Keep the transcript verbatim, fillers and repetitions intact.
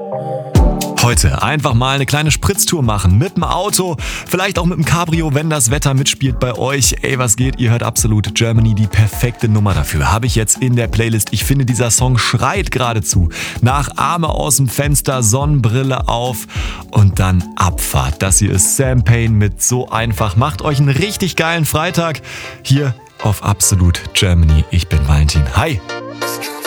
Heute einfach mal eine kleine Spritztour machen mit dem Auto, vielleicht auch mit dem Cabrio, wenn das Wetter mitspielt bei euch. Ey, was geht? Ihr hört Absolut Germany, die perfekte Nummer dafür. Habe ich jetzt in der Playlist. Ich finde, dieser Song schreit geradezu nach Arme aus dem Fenster, Sonnenbrille auf und dann Abfahrt. Das hier ist Sam Payne mit So einfach. Macht euch einen richtig geilen Freitag hier auf Absolut Germany. Ich bin Valentin. Hi!